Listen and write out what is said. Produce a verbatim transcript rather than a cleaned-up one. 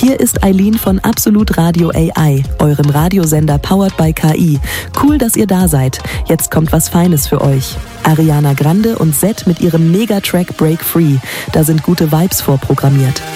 Hier ist Eileen von Absolut Radio A I, eurem Radiosender powered by K I. Cool, dass ihr da seid. Jetzt kommt was Feines für euch. Ariana Grande und Zedd mit ihrem Megatrack Break Free. Da sind gute Vibes vorprogrammiert.